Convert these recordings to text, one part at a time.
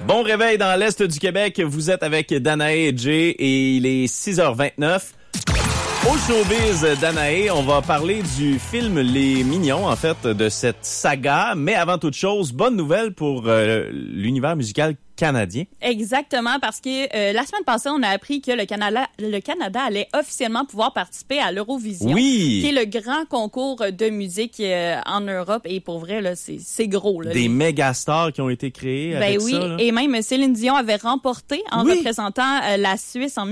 Bon réveil dans l'Est du Québec. Vous êtes avec Danae et Jay et il est 6h29. Au showbiz, Danae, on va parler du film Les Mignons, en fait, de cette saga. Mais avant toute chose, bonne nouvelle pour l'univers musical canadien. Exactement, parce que la semaine passée, on a appris que le Canada allait officiellement pouvoir participer à l'Eurovision, oui, qui est le grand concours de musique en Europe. Et pour vrai, là, c'est gros. Là, des méga stars qui ont été créées avec oui, ça. Là. Et même Céline Dion avait remporté en représentant la Suisse en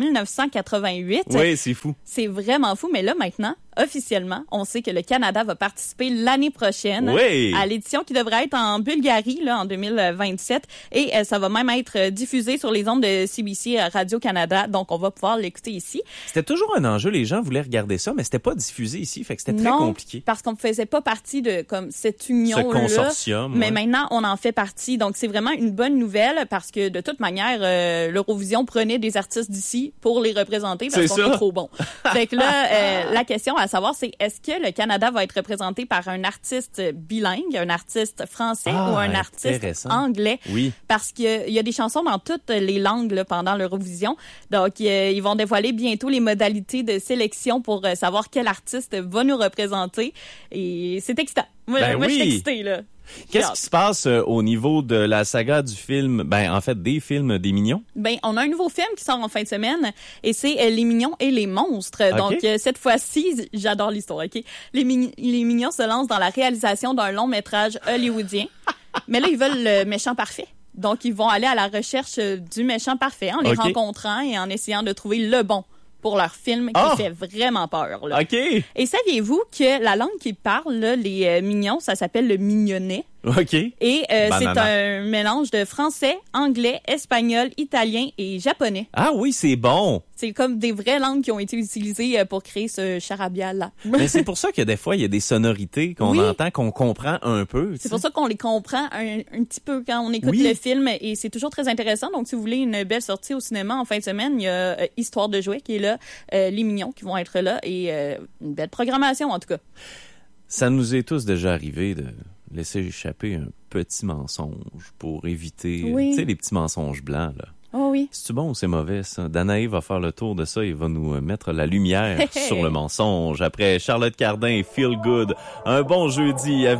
1988. Oui, c'est fou. C'est vraiment fou, mais là, maintenant, officiellement, on sait que le Canada va participer l'année prochaine à l'édition qui devrait être en Bulgarie là, en 2027. Et ça va même être diffusé sur les ondes de CBC Radio-Canada. Donc, on va pouvoir l'écouter ici. C'était toujours un enjeu. Les gens voulaient regarder ça, mais c'était pas diffusé ici. Fait que c'était très compliqué. Parce qu'on ne faisait pas partie de comme cette union-là. Ce consortium. Mais maintenant, on en fait partie. Donc, c'est vraiment une bonne nouvelle parce que, de toute manière, l'Eurovision prenait des artistes d'ici pour les représenter parce qu'on est trop bons. Fait que là, la question à savoir, c'est est-ce que le Canada va être représenté par un artiste bilingue, un artiste français ou un artiste anglais? Oui. Parce qu'il y a des chansons dans toutes les langues là, pendant l'Eurovision. Donc, ils vont dévoiler bientôt les modalités de sélection pour savoir quel artiste va nous représenter. Et c'est excitant. Moi, je suis excitée, là. Qu'est-ce qui se passe au niveau de la saga du film, en fait, des films des Mignons? On a un nouveau film qui sort en fin de semaine et c'est Les Mignons et les monstres. Okay. Donc, cette fois-ci, j'adore l'histoire, OK? Les Mignons se lancent dans la réalisation d'un long métrage hollywoodien. Mais là, ils veulent le méchant parfait. Donc, ils vont aller à la recherche du méchant parfait en les rencontrant et en essayant de trouver le bon pour leur film qui fait vraiment peur. Là. OK. Et saviez-vous que la langue qu'ils parlent, là, les Mignons, ça s'appelle le mignonais? OK. Et c'est un mélange de français, anglais, espagnol, italien et japonais. Ah oui, c'est bon. C'est comme des vraies langues qui ont été utilisées pour créer ce charabia-là. Mais c'est pour ça que des fois, il y a des sonorités qu'on entend, qu'on comprend un peu. C'est pour ça qu'on les comprend un petit peu quand on écoute le film. Et c'est toujours très intéressant. Donc, si vous voulez une belle sortie au cinéma en fin de semaine, il y a Histoire de jouets qui est là, Les Mignons qui vont être là et une belle programmation en tout cas. Ça nous est tous déjà arrivé de laisser échapper un petit mensonge pour éviter, tu sais, les petits mensonges blancs, là. Oh oui. C'est-tu bon ou c'est mauvais, ça? Danae va faire le tour de ça et va nous mettre la lumière sur le mensonge. Après Charlotte Cardin et Feel Good. Un bon jeudi.